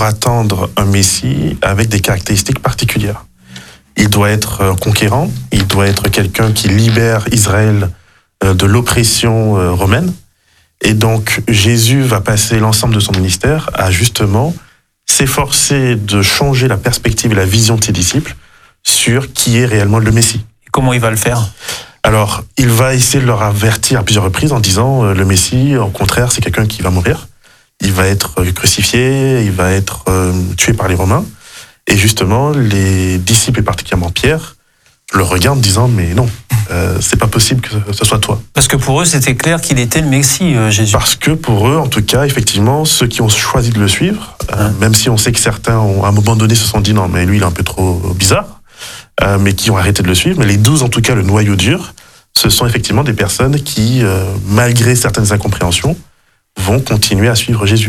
pour attendre un Messie avec des caractéristiques particulières. Il doit être conquérant, il doit être quelqu'un qui libère Israël de l'oppression romaine. Et donc, Jésus va passer l'ensemble de son ministère à justement s'efforcer de changer la perspective et la vision de ses disciples sur qui est réellement le Messie. Comment il va le faire ? Alors, il va essayer de leur avertir à plusieurs reprises en disant le Messie, au contraire, c'est quelqu'un qui va mourir. Il va être crucifié, il va être tué par les Romains. Et justement, les disciples, et particulièrement Pierre, le regardent en disant mais non, c'est pas possible que ce soit toi. Parce que pour eux, c'était clair qu'il était le Messie, Jésus. Parce que pour eux, en tout cas, effectivement, ceux qui ont choisi de le suivre, même si on sait que certains, à un moment donné, se sont dit non, mais lui, il est un peu trop bizarre, mais qui ont arrêté de le suivre. Mais les 12, en tout cas, le noyau dur, ce sont effectivement des personnes qui, malgré certaines incompréhensions, vont continuer à suivre Jésus.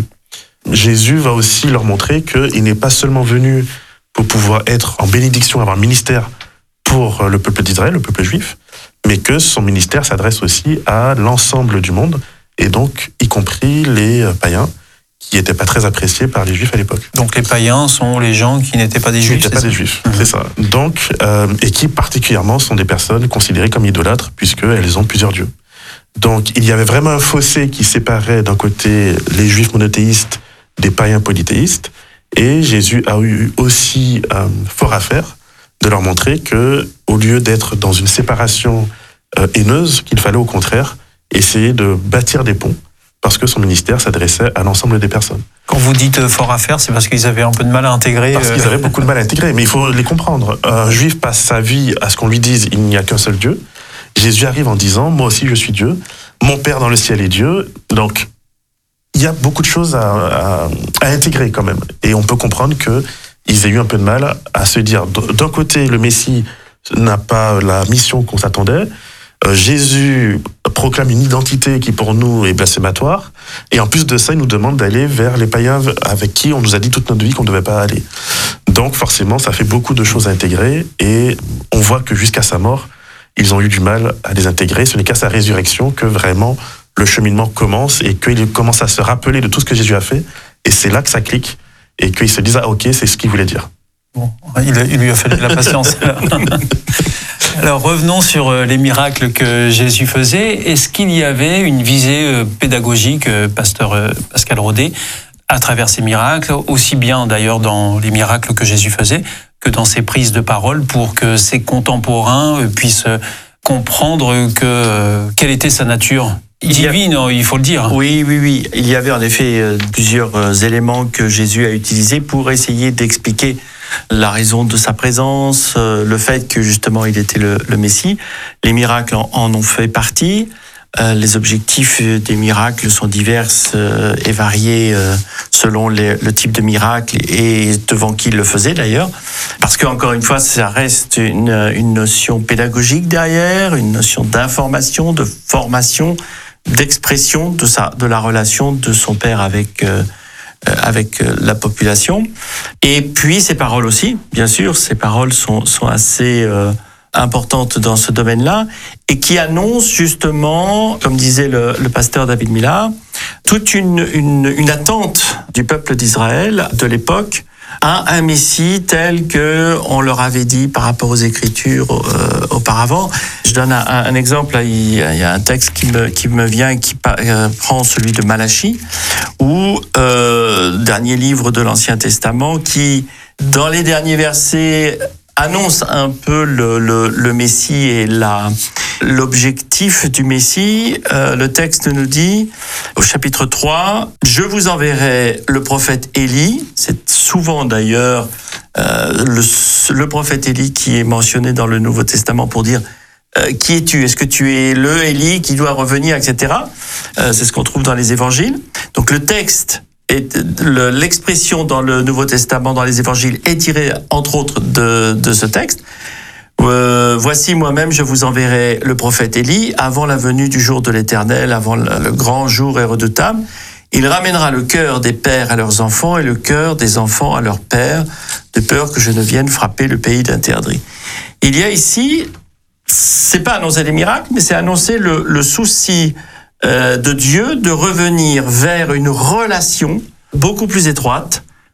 Jésus va aussi leur montrer qu'il n'est pas seulement venu pour pouvoir être en bénédiction, avoir un ministère pour le peuple d'Israël, le peuple juif, mais que son ministère s'adresse aussi à l'ensemble du monde, et donc y compris les païens, qui n'étaient pas très appréciés par les juifs à l'époque. Donc les païens sont les gens qui n'étaient pas des juifs, qui n'étaient pas des juifs, c'est ça. Donc, et qui particulièrement sont des personnes considérées comme idolâtres, puisqu'elles ont plusieurs dieux. Donc il y avait vraiment un fossé qui séparait d'un côté les juifs monothéistes des païens polythéistes, et Jésus a eu aussi fort à faire de leur montrer que, au lieu d'être dans une séparation haineuse, qu'il fallait au contraire essayer de bâtir des ponts, parce que son ministère s'adressait à l'ensemble des personnes. Quand vous dites fort à faire, c'est parce qu'ils avaient un peu de mal à intégrer. Parce qu'ils avaient beaucoup de mal à intégrer, mais il faut les comprendre. Un juif passe sa vie à ce qu'on lui dise il n'y a qu'un seul Dieu. Jésus arrive en disant moi aussi je suis Dieu, mon Père dans le ciel est Dieu. Donc il y a beaucoup de choses à intégrer quand même. Et on peut comprendre qu'ils aient eu un peu de mal à se dire, d'un côté, le Messie n'a pas la mission qu'on s'attendait. Jésus proclame une identité qui pour nous est blasphématoire. Et en plus de ça, il nous demande d'aller vers les païens avec qui on nous a dit toute notre vie qu'on ne devait pas aller. Donc forcément, ça fait beaucoup de choses à intégrer. Et on voit que jusqu'à sa mort, ils ont eu du mal à les intégrer. Ce n'est qu'à sa résurrection que vraiment le cheminement commence et qu'il commence à se rappeler de tout ce que Jésus a fait. Et c'est là que ça clique et qu'ils se disent « Ah ok, c'est ce qu'il voulait dire ». Bon, il lui a fallu de la patience. Alors revenons sur les miracles que Jésus faisait. Est-ce qu'il y avait une visée pédagogique, pasteur Pascal Rodet, à travers ces miracles, aussi bien d'ailleurs dans les miracles que Jésus faisait que dans ses prises de parole, pour que ses contemporains puissent comprendre quelle était sa nature divine, il faut le dire. Oui. Il y avait en effet plusieurs éléments que Jésus a utilisés pour essayer d'expliquer la raison de sa présence, le fait que justement il était le Messie. Les miracles en ont fait partie. Les objectifs des miracles sont divers et variés selon le type de miracle et devant qui il le faisait d'ailleurs. Parce qu'encore une fois, ça reste une notion pédagogique derrière, une notion d'information, de formation, d'expression de la relation de son père avec la population. Et puis ces paroles aussi, bien sûr, ces paroles sont assez importantes dans ce domaine-là et qui annoncent justement, comme disait le pasteur David Millard, toute une attente du peuple d'Israël de l'époque à un Messie tel que on leur avait dit par rapport aux Écritures auparavant. Je donne un exemple. Il y a un texte qui me vient et qui prend celui de Malachie, où dernier livre de l'Ancien Testament, qui dans les derniers versets annonce un peu le Messie et l'objectif du Messie. Le texte nous dit, au chapitre 3, « Je vous enverrai le prophète Élie ». C'est souvent d'ailleurs le prophète Élie qui est mentionné dans le Nouveau Testament pour dire « Qui es-tu ? Est-ce que tu es le Élie qui doit revenir ?» etc. C'est ce qu'on trouve dans les évangiles. Donc le texte et l'expression dans le Nouveau Testament, dans les évangiles, est tirée entre autres de ce texte. Voici moi-même, je vous enverrai le prophète Élie avant la venue du jour de l'Éternel, avant le grand jour et redoutable. Il ramènera le cœur des pères à leurs enfants et le cœur des enfants à leurs pères, de peur que je ne vienne frapper le pays d'interdit. Il y a ici, c'est pas annoncer des miracles, mais c'est annoncer le souci de Dieu de revenir vers une relation beaucoup plus étroite